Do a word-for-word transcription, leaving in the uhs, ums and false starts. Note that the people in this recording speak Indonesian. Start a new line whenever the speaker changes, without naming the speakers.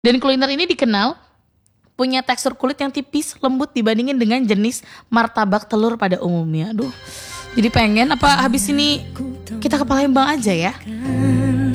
Dan kuliner ini dikenal punya tekstur kulit yang tipis, lembut dibandingin dengan jenis martabak telur pada umumnya. Aduh, jadi pengen apa habis ini kita ke Palembang aja ya?